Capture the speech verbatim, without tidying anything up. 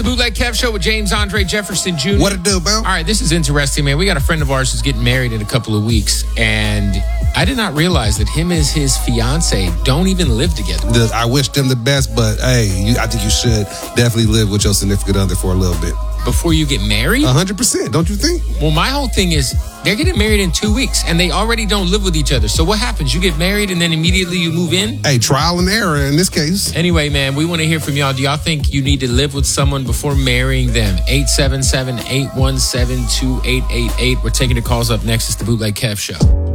the Bootleg Kev Show with James Andre Jefferson Junior What it do, Bill? All right, this is interesting, man. We got a friend of ours who's getting married in a couple of weeks, and I did not realize that him and his fiance don't even live together. I wish them the best, but hey, you, I think you should definitely live with your significant other for a little bit. Before you get married? one hundred percent, don't you think? Well, my whole thing is they're getting married in two weeks, and they already don't live with each other. So what happens? You get married, and then immediately you move in? Hey, trial and error in this case. Anyway, man, we want to hear from y'all. Do y'all think you need to live with someone before marrying them? eight seven seven, eight one seven, two eight eight eight. We're taking the calls up next. It's the Bootleg Kev Show.